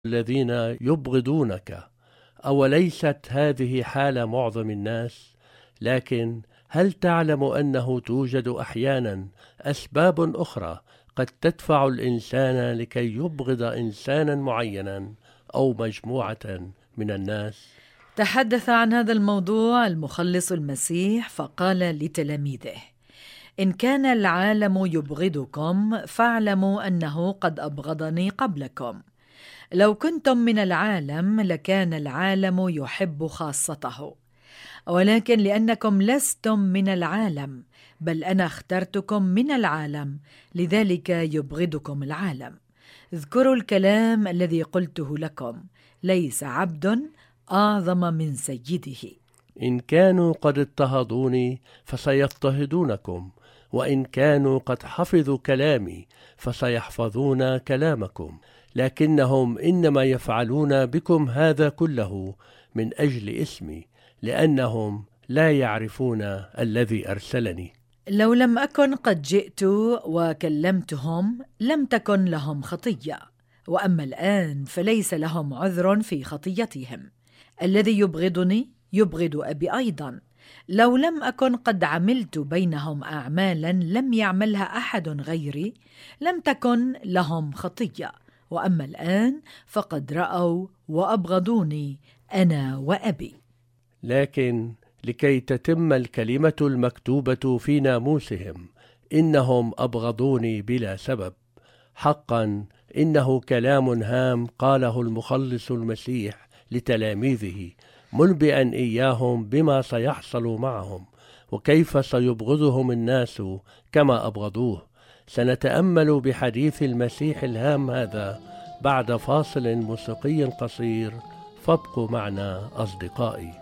الذين يبغضونك. أوليست هذه حال معظم الناس؟ لكن هل تعلم أنه توجد أحيانا أسباب أخرى قد تدفع الإنسان لكي يبغض إنسانا معينا أو مجموعة من الناس؟ تحدث عن هذا الموضوع المخلص المسيح فقال لتلاميذه: إن كان العالم يبغضكم فاعلموا أنه قد أبغضني قبلكم. لو كنتم من العالم لكان العالم يحب خاصته، ولكن لأنكم لستم من العالم بل أنا اخترتكم من العالم، لذلك يبغضكم العالم. اذكروا الكلام الذي قلته لكم: ليس عبد أعظم من سيده. إن كانوا قد اضطهدوني فسيضطهدونكم، وإن كانوا قد حفظوا كلامي فسيحفظون كلامكم، لكنهم إنما يفعلون بكم هذا كله من أجل اسمي، لأنهم لا يعرفون الذي أرسلني. لو لم أكن قد جئت وكلمتهم لم تكن لهم خطية، وأما الآن فليس لهم عذر في خطيتهم. الذي يبغضني يبغض أبي أيضا. لو لم أكن قد عملت بينهم أعمالا لم يعملها أحد غيري لم تكن لهم خطية، وأما الآن فقد رأوا وأبغضوني أنا وأبي. لكن لكي تتم الكلمة المكتوبة في ناموسهم، إنهم أبغضوني بلا سبب. حقا إنه كلام هام قاله المخلص المسيح لتلاميذه، منبئا إياهم بما سيحصل معهم وكيف سيبغضهم الناس كما أبغضوه. سنتأمل بحديث المسيح الهام هذا بعد فاصل موسيقي قصير، فابقوا معنا أصدقائي.